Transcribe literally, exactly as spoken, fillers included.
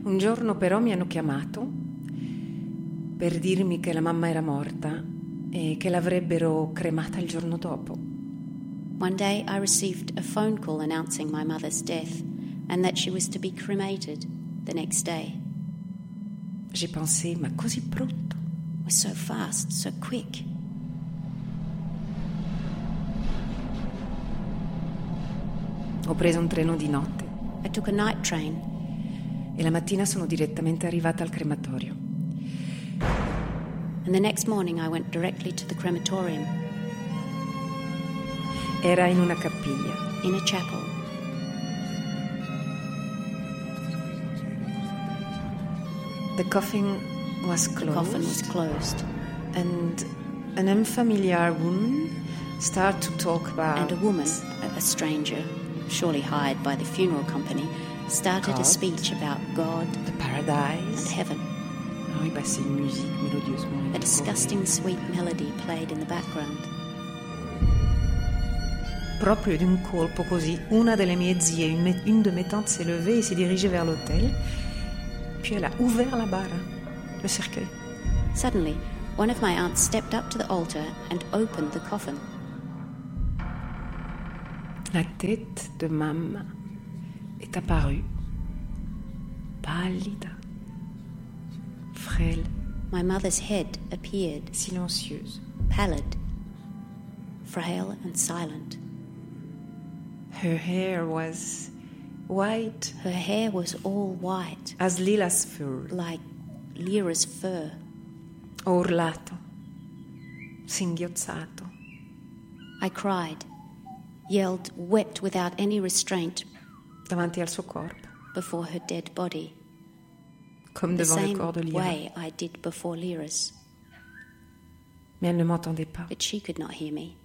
Un giorno però mi hanno chiamato per dirmi che la mamma era morta e che l'avrebbero cremata il giorno dopo. One day I received a phone call announcing my mother's death and that she was to be cremated the next day. J'ai pensé, ma così pronto? It was so fast, so quick. Ho preso un treno di notte I took a night train e la mattina sono direttamente arrivata al crematorio. and the next morning I went directly to the crematorium Era in una cappiglia. in a chapel. The coffin was The closed, coffin was closed and an unfamiliar woman started to talk about and a woman, a- a stranger, surely hired by the funeral company, started a God. speech about God the and paradise. heaven. Ah oui, bah c'est une musique mélodieusement. A disgusting sweet melody played in the background. Proprio d'un colpo così, una delle mie zie, une, me- une de mes tantes s'est levée et s'est dirigée vers l'autel. Puis elle a ouvert la bara, le cercueil. Suddenly, one of my aunts stepped up to the altar and opened the coffin. La tête de mamma est apparue, pallida, frêle, My mother's head appeared, silencieuse. pallid, frail and silent. Her hair was white Her hair was all white, as Lila's fur. like Lyra's fur. Ho urlato, singhiozzato. I cried, yelled, wept without any restraint davanti al suo corpo, before her dead body, comme the devant le same corps de Lira. way I did before Lyra's. Mais elle ne m'entendait pas. But she could not hear me.